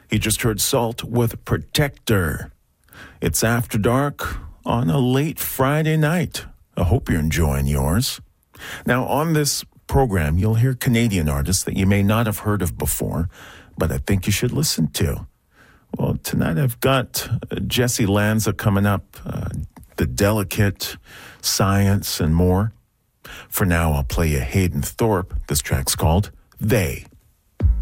You just heard Salt with Protector. It's After Dark on a late Friday night. I hope you're enjoying yours. Now, on this program, you'll hear Canadian artists that you may not have heard of before, but I think you should listen to. Well, tonight I've got Jesse Lanza coming up, The Delicate, Science, and more. For now, I'll play you Hayden Thorpe. This track's called They.